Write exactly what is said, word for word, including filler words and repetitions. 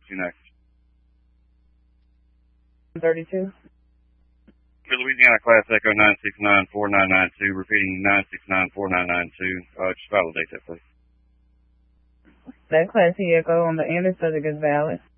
thirty-two Nexus. thirty-two. For Louisiana Class Echo nine six nine four nine nine two, repeating nine six nine four nine nine two. Uh, just validate that, please. That Class E Echo on the end is subject is valid.